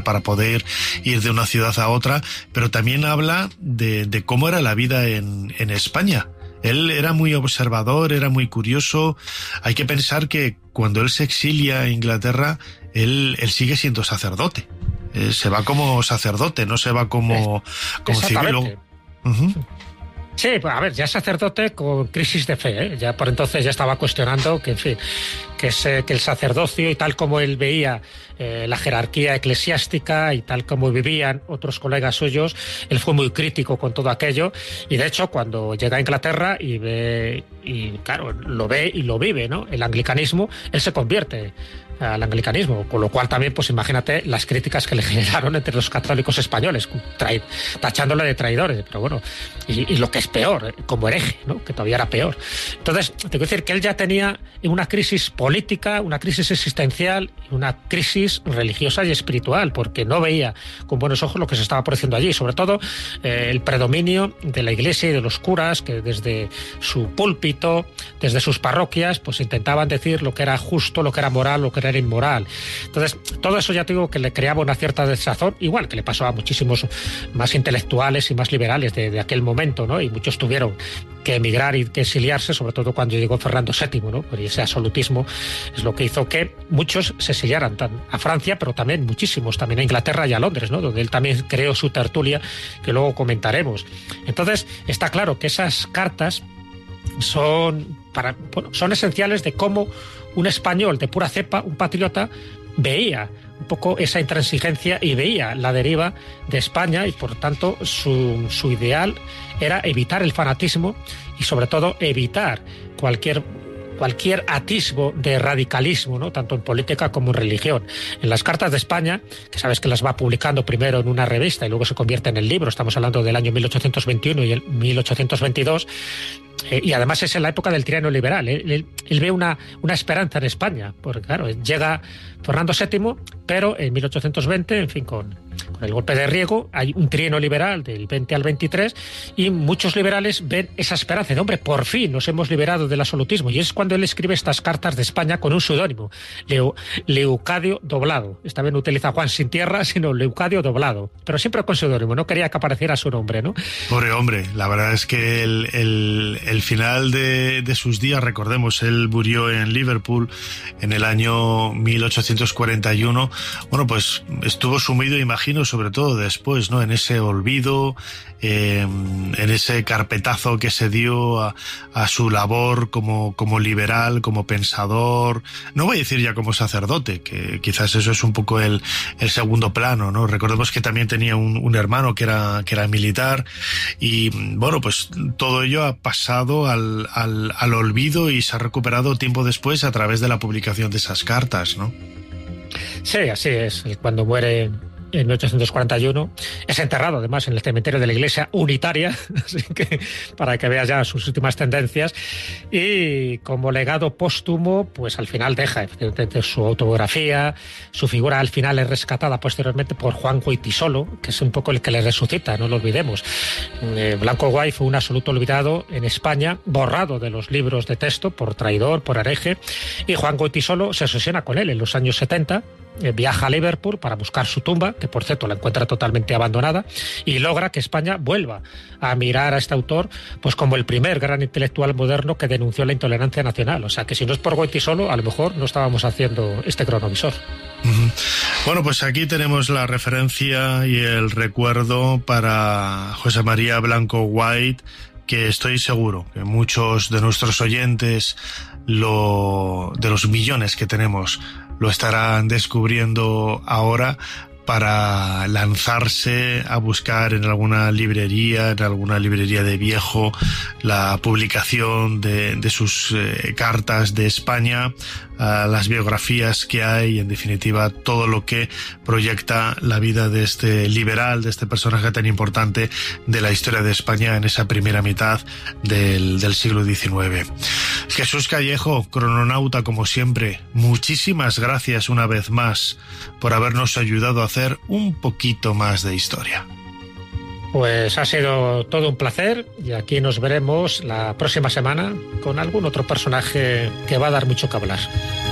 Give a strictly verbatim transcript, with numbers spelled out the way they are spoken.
para poder ir de una ciudad a otra, pero también habla de, de cómo era la vida en, en España. Él era muy observador, era muy curioso. Hay que pensar que cuando él se exilia a Inglaterra, él, él sigue siendo sacerdote. Eh, se va como sacerdote, no se va como, como civil. Uh-huh. Sí, pues a ver, ya sacerdote con crisis de fe, ¿eh? Ya por entonces ya estaba cuestionando que, en fin, que, ese, que el sacerdocio y tal como él veía eh, la jerarquía eclesiástica y tal como vivían otros colegas suyos, él fue muy crítico con todo aquello y de hecho cuando llega a Inglaterra y ve, y claro, lo ve y lo vive, ¿no? El anglicanismo, él se convierte al anglicanismo, con lo cual también, pues imagínate las críticas que le generaron entre los católicos españoles, trai- tachándole de traidores, pero bueno, y, y lo que es peor, como hereje, ¿no? Que todavía era peor. Entonces, tengo que decir que él ya tenía una crisis política, una crisis existencial y una crisis religiosa y espiritual, porque no veía con buenos ojos lo que se estaba produciendo allí, sobre todo eh, el predominio de la iglesia y de los curas, que desde su púlpito, desde sus parroquias, pues intentaban decir lo que era justo, lo que era moral, lo que era inmoral. Entonces, todo eso ya te digo que le creaba una cierta desazón, igual que le pasó a muchísimos más intelectuales y más liberales de, de aquel momento, ¿no? Y muchos tuvieron que emigrar y que exiliarse, sobre todo cuando llegó Fernando séptimo, ¿no? Pues ese absolutismo es lo que hizo que muchos se exiliaran a Francia, pero también muchísimos, también a Inglaterra y a Londres, ¿no? Donde él también creó su tertulia, que luego comentaremos. Entonces, está claro que esas cartas son, para, bueno, son esenciales de cómo un español de pura cepa, un patriota, veía un poco esa intransigencia y veía la deriva de España y por tanto su, su ideal era evitar el fanatismo y sobre todo evitar cualquier cualquier atisbo de radicalismo, ¿no? Tanto en política como en religión. En las cartas de España, que sabes que las va publicando primero en una revista y luego se convierte en el libro, estamos hablando del año mil ochocientos veintiuno y el mil ochocientos veintidós, eh, y además es en la época del trienio liberal. Él, él, él ve una, una esperanza en España, porque claro, llega Fernando séptimo, pero en mil ochocientos veinte, en fin, con, con el golpe de Riego, hay un trienio liberal del veinte al veintitrés y muchos liberales ven esa esperanza de, hombre, por fin nos hemos liberado del absolutismo. Y es cuando él escribe estas cartas de España con un seudónimo, Leu, Leucadio Doblado. Esta vez no utiliza Juan sin tierra, sino Leucadio Doblado, pero siempre con seudónimo, no quería que apareciera su nombre, ¿no? Pobre hombre, la verdad es que el, el, el final de, de sus días, recordemos, él murió en Liverpool en el año mil ochocientos cuarenta y uno, bueno, pues estuvo sumido, imagino, sobre todo después, ¿no? En ese olvido, eh, en ese carpetazo que se dio a, a su labor como, como liberal, como pensador, no voy a decir ya como sacerdote, que quizás eso es un poco el, el segundo plano, ¿no? Recordemos que también tenía un, un hermano que era, que era militar y, bueno, pues todo ello ha pasado al, al, al olvido y se ha recuperado tiempo después a través de la publicación de esas cartas, ¿no? Sí, así es. Cuando muere en mil ochocientos cuarenta y uno es enterrado además en el cementerio de la Iglesia Unitaria, así que para que veas ya sus últimas tendencias, y como legado póstumo pues al final deja evidentemente su autobiografía. Su figura al final es rescatada posteriormente por Juan Goytisolo, que es un poco el que le resucita, no lo olvidemos. eh, Blanco Guay fue un absoluto olvidado en España, borrado de los libros de texto por traidor, por hereje, y Juan Goytisolo se asociana con él en los años setenta. Viaja a Liverpool para buscar su tumba, que por cierto la encuentra totalmente abandonada, y logra que España vuelva a mirar a este autor pues como el primer gran intelectual moderno que denunció la intolerancia nacional. O sea que si no es por Goytisolo, a lo mejor no estábamos haciendo este cronovisor. Uh-huh. Bueno, pues aquí tenemos la referencia y el recuerdo para José María Blanco White, que estoy seguro que muchos de nuestros oyentes, lo, de los millones que tenemos, lo estarán descubriendo ahora para lanzarse a buscar en alguna librería, en alguna librería de viejo, la publicación de, de sus eh, cartas de España, a las biografías que hay, en definitiva todo lo que proyecta la vida de este liberal, de este personaje tan importante de la historia de España en esa primera mitad del, del siglo diecinueve. Jesús Callejo, crononauta como siempre, muchísimas gracias una vez más por habernos ayudado a hacer un poquito más de historia. Pues ha sido todo un placer y aquí nos veremos la próxima semana con algún otro personaje que va a dar mucho que hablar.